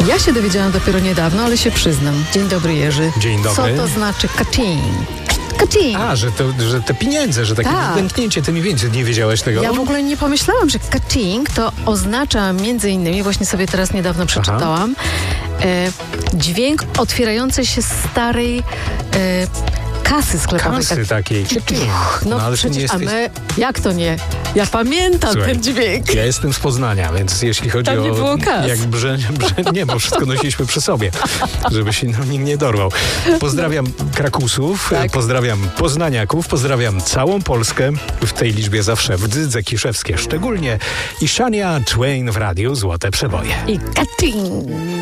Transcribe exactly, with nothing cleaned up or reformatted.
Ja się dowiedziałam dopiero niedawno, ale się przyznam. Dzień dobry, Jerzy. Dzień dobry. Co to znaczy kacing? Kacing. A, że, to, że te pieniądze, że takie Tak. wzdęknięcie tymi pieniędzy. Nie wiedziałeś tego? Ja w ogóle nie pomyślałam, że kacing to oznacza między innymi, właśnie sobie teraz niedawno przeczytałam, e, dźwięk otwierającej się starej e, kasy sklepowej. Kasy takiej. No, ale ty przecież, nie jesteś... a my, jak to nie? Ja pamiętam Słuchaj, ten dźwięk. Ja jestem z Poznania, więc jeśli chodzi Tam nie o... było kas. Jak brze, brze, nie, bo wszystko nosiliśmy przy sobie, żeby się no, nikt nie dorwał. Pozdrawiam Krakusów, Tak. pozdrawiam Poznaniaków, pozdrawiam całą Polskę, w tej liczbie zawsze w Dydze Kiszewskie szczególnie i Shania Twain w radiu Złote Przeboje. I kacing.